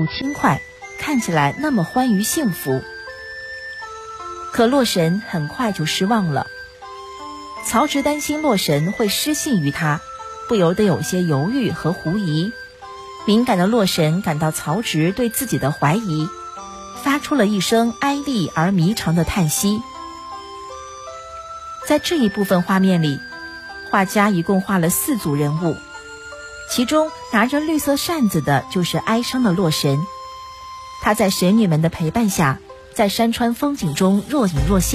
步轻快，看起来那么欢愉幸福。可洛神很快就失望了。曹植担心洛神会失信于他，不由得有些犹豫和狐疑。敏感的洛神感到曹植对自己的怀疑，发出了一声哀厉而弥长的叹息。在这一部分画面里，画家一共画了4组人物，其中拿着绿色扇子的就是哀伤的洛神，他在神女们的陪伴下，在山川风景中若隐若现。